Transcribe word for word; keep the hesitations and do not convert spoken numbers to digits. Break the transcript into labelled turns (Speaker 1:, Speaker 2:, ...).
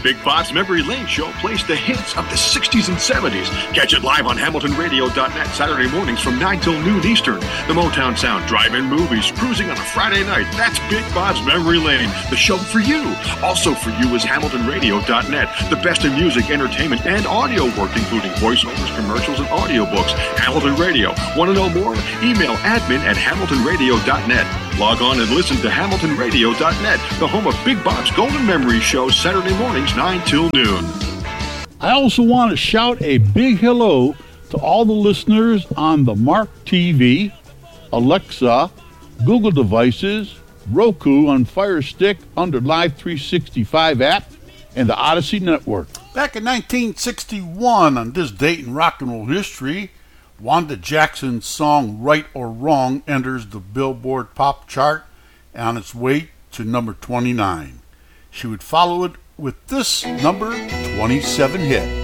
Speaker 1: Big Bob's Memory Lane Show plays the hits of the sixties and seventies. Catch it live on Hamilton Radio dot net Saturday mornings from nine till noon Eastern. The Motown Sound, drive-in movies, cruising on a Friday night. That's Big Bob's Memory Lane, the show for you. Also for you is Hamilton Radio dot net, the best in music, entertainment, and audio work, including voiceovers, commercials, and audiobooks. Hamilton Radio. Want to know more? Email admin at Hamilton Radio dot net. Log on and listen to Hamilton Radio dot net, the home of Big Bob's Golden Memory Show, Saturday mornings, nine till noon.
Speaker 2: I also want to shout a big hello to all the listeners on the Mark T V, Alexa, Google devices, Roku on Fire Stick under Live three sixty-five app, and the Odyssey Network.
Speaker 3: Back in nineteen sixty-one, on this date in rock and roll history, Wanda Jackson's song Right or Wrong enters the Billboard Pop chart on its way to number twenty-nine. She would follow it with this number twenty-seven hit.